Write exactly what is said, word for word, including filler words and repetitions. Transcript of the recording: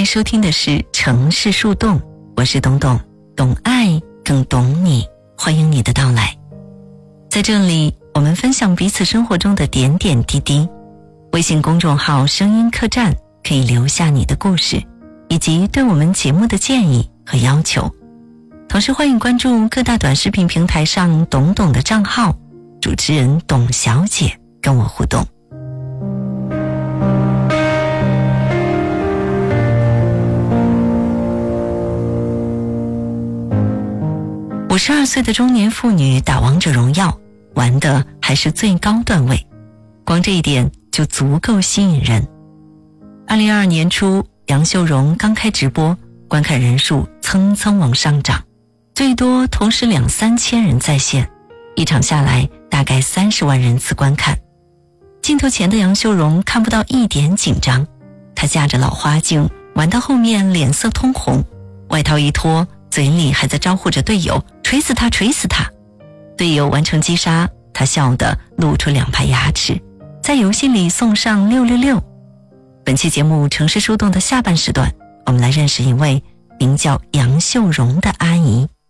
迎收听的是城市树洞，我是董董，懂爱更懂你，欢迎你的到来。在这里，我们分享彼此生活中的点点滴滴。微信公众号声音客栈可以留下你的故事，以及对我们节目的建议和要求。同时欢迎关注各大短视频平台上董董的账号，主持人董小姐跟我互动。五十二岁的中年妇女打王者荣耀，玩的还是最高段位，光这一点就足够吸引人。二零二二年初，杨秀荣刚开直播，观看人数蹭蹭往上涨，最多同时两三千人在线，一场下来大概三十万人次观看。镜头前的杨秀荣看不到一点紧张，她架着老花镜，玩到后面脸色通红，外套一脱，嘴里还在招呼着队友，锤死他锤死他。队友完成击杀，他笑得露出两排牙齿，在游戏里送上六六六。本期节目城市树洞的下半时段，我们来认识一位名叫杨秀荣的阿姨。